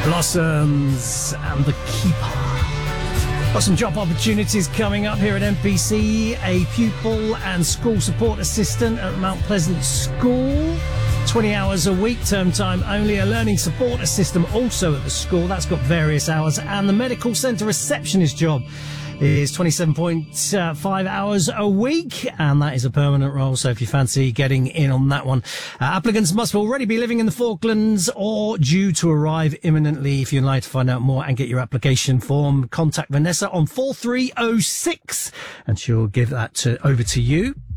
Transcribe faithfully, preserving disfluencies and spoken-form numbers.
Blossoms and The Keeper. Got some job opportunities coming up here at M P C. A pupil and school support assistant at Mount Pleasant School. twenty hours a week, term time only. A learning support assistant also at the school. That's got various hours. And the medical centre receptionist job is twenty-seven point five hours a week, and that is a permanent role, so if you fancy getting in on that one. Uh, applicants must already be living in the Falklands or due to arrive imminently. If you'd like to find out more and get your application form, contact Vanessa on four three oh six, and she'll give that to, over to you.